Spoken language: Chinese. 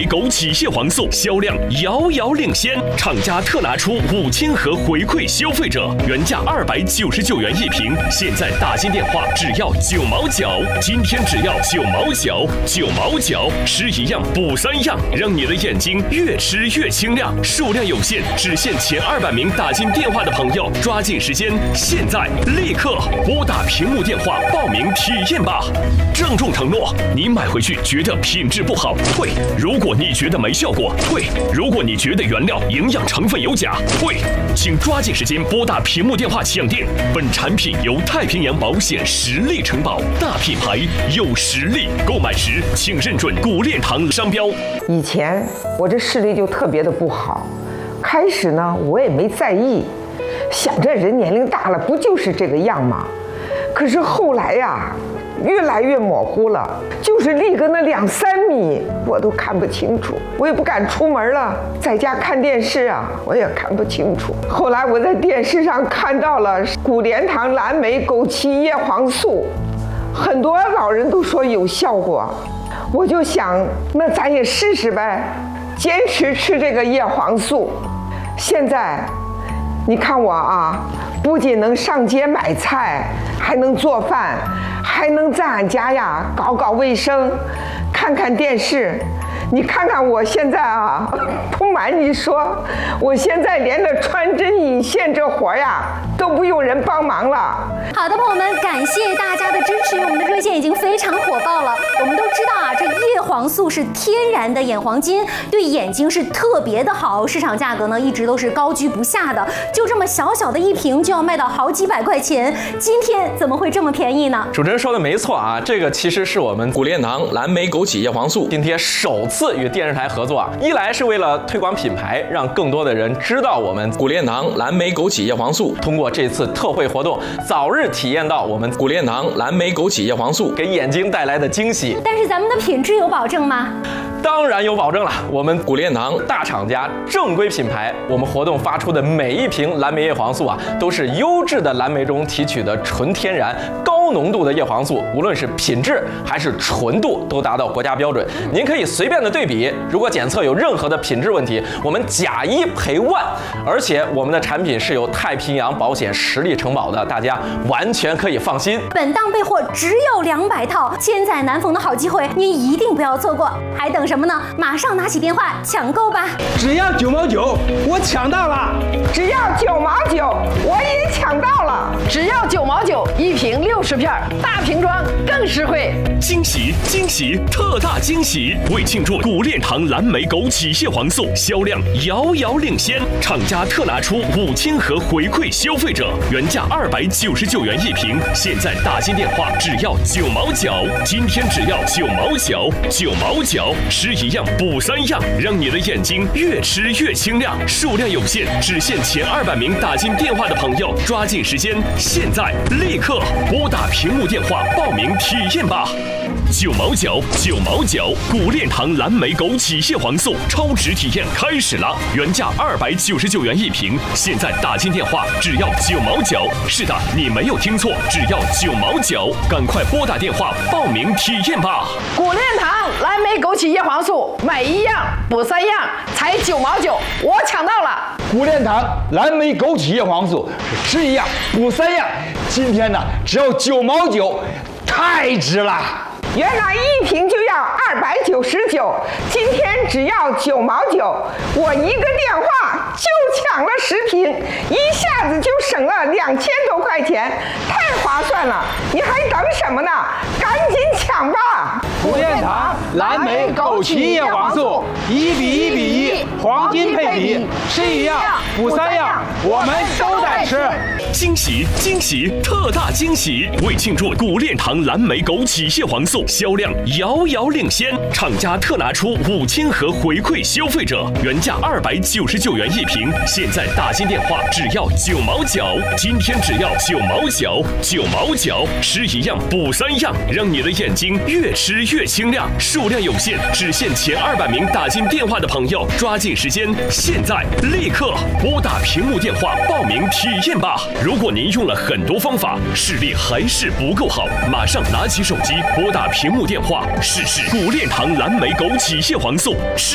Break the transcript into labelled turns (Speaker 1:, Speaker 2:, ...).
Speaker 1: 枸杞蟹黄素销量遥遥领先，厂家特拿出5000盒回馈消费者，原价299元一瓶，现在打进电话只要9毛9，今天只要9毛9，9毛9，吃一样补3样，让你的眼睛越吃越清亮。数量有限，只限前200名打进电话的朋友，抓紧时间，现在立刻拨打屏幕电话报名体验吧。郑重承诺，你买回去觉得品质不好退，如果你觉得没效果退，如果你觉得原料营养成分有假退，请抓紧时间拨打屏幕电话抢订。本产品由太平洋保险实力承保，大品牌有实力，购买时请认准古炼堂商标。
Speaker 2: 以前我这视力就特别的不好，开始呢我也没在意，想着人年龄大了不就是这个样吗？可是后来呀，越来越模糊了，就是离个那2、3米我都看不清楚，我也不敢出门了，在家看电视啊我也看不清楚。后来我在电视上看到了古炼堂蓝莓枸杞叶黄素，很多老人都说有效果，我就想那咱也试试呗，坚持吃这个叶黄素。现在你看我啊，不仅能上街买菜，还能做饭，还能在俺家呀搞搞卫生，看看电视。你看看我现在啊，不瞒你说，我现在连着穿针引线这活呀都不用人帮忙了。
Speaker 3: 好的，朋友们，感谢大家的支持，我们的热线已经非常火爆了。我们都知道啊，这叶黄素是天然的眼黄金，对眼睛是特别的好，市场价格呢一直都是高居不下的，就这么小小的一瓶就要卖到好几百块钱，今天怎么会这么便宜呢？
Speaker 4: 主持人说的没错啊，这个其实是我们古炼堂蓝莓枸杞叶黄素今天首次与电视台合作啊，一来是为了推广品牌，让更多的人知道我们古炼堂蓝莓枸杞叶黄素，通过这次特惠活动，早日体验到我们古炼堂蓝莓枸杞叶黄素给眼睛带来的惊喜。
Speaker 3: 但是咱们的品质有保证吗？
Speaker 4: 当然有保证了，我们古炼堂大厂家正规品牌，我们活动发出的每一瓶蓝莓叶黄素啊，都是优质的蓝莓中提取的纯天然高浓度的叶黄素，无论是品质还是纯度都达到国家标准。您可以随便的对比，如果检测有任何的品质问题，我们假1赔1万，而且我们的产品是由太平洋保险实力承保的，大家完全可以放心。
Speaker 3: 本档备货只有200套，千载难逢的好机会，您一定不要错过，还等什么呢？马上拿起电话抢购吧！
Speaker 5: 只要9毛9，我抢到了！
Speaker 2: 只要9毛9，我也抢到了！
Speaker 6: 只要9毛9，一瓶60片，大瓶装更实惠。
Speaker 1: 惊喜惊喜特大惊喜！为庆祝古炼堂蓝莓枸杞蟹黄素销量遥遥领先，厂家特拿出5000盒回馈消费者，原价299元一瓶，现在打进电话只要9毛9，今天只要9毛9，9毛9，吃一样补3样，让你的眼睛越吃越清亮。数量有限，只限前200名打进电话的朋友，抓紧时间，现在立刻拨打屏幕电话报名体验吧。9毛9，9毛9，古炼堂蓝莓枸杞蟹黄素超值体验开始了，原价299元一瓶，现在打进电话只要9毛9。是的，你没有听错，只要9毛9，赶快拨打电话报名体验吧。
Speaker 6: 古炼堂蓝莓枸杞叶黄素，买1样补3样，才9毛9，我抢到了！
Speaker 5: 古炼堂蓝莓枸杞叶黄素是吃1样补3样，今天呢只要9毛9，太值了！
Speaker 2: 原来一瓶就要299，今天只要9毛9，我一个电话就抢了10瓶，一下子就省了2000多块钱，太划算了！你还等什么呢？赶紧抢吧！
Speaker 5: 古炼堂蓝莓枸杞叶黄素1比1比1，黄金配比，吃1样补3样，我们都在吃。
Speaker 1: 惊喜惊喜特大惊喜！为庆祝古炼堂蓝莓枸杞蟹黄素销量遥遥领先，厂家特拿出5000盒回馈消费者，原价299元一瓶，现在打进电话只要9毛9，今天只要9毛9，9毛9，吃1样补3样，让你的眼睛越吃越清亮。数量有限，只限前200名打进电话的朋友，抓紧时间，现在立刻拨打屏幕电话报名体验吧。如果您用了很多方法，视力还是不够好，马上拿起手机拨打屏幕电话，试试古炼堂蓝莓枸杞蟹黄素。